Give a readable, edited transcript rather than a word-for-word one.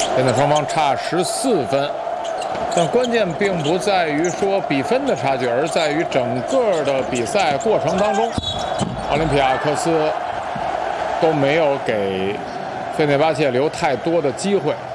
现在双方差14分，但关键并不在于说比分的差距，而在于整个的比赛过程当中，奥林匹亚克斯都没有给费内巴切留太多的机会。